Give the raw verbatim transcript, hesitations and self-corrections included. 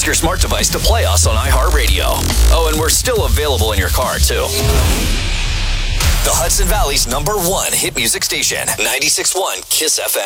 your smart device to play us on iHeartRadio. Oh, and we're still available in your car, too. The Hudson Valley's number one hit music station, ninety-six point one KISS F M.